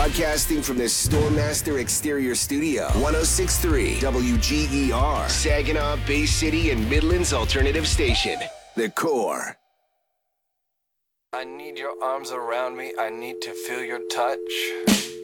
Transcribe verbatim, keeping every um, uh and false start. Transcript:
Broadcasting from the Stormmaster Exterior Studio, ten sixty-three W G E R, Saginaw, Bay City, and Midland's alternative station, The Core. I need your arms around me. I need to feel your touch.